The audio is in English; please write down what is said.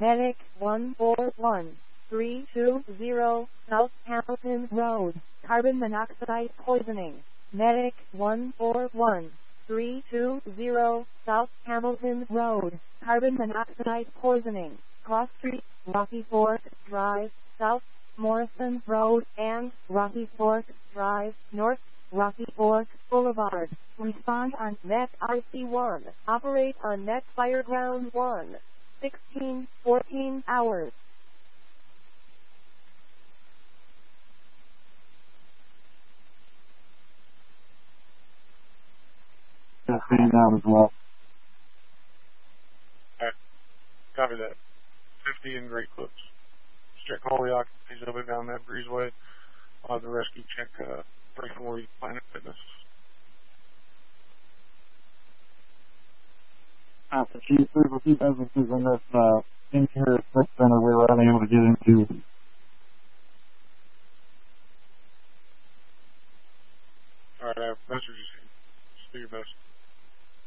Medic 141320 South Hamilton Road, carbon monoxide poisoning. Medic 141320 South Hamilton Road, carbon monoxide poisoning. Cross Street, Rocky Fork Drive, South Morrison Road, and Rocky Fork Drive, North Rocky Fork Boulevard. Respond on Net RC1. Operate on Net Fireground 1. 16-14 hours. Just sitting down as well. Alright. Copy that. 50 in Great Clips. Check all the occupancies over down that breezeway. I'll have the rescue check right before you Planet Fitness. Chief, there's a few businesses in this interior strip center we were unable to get into. Alright, I have messages. Just do your best.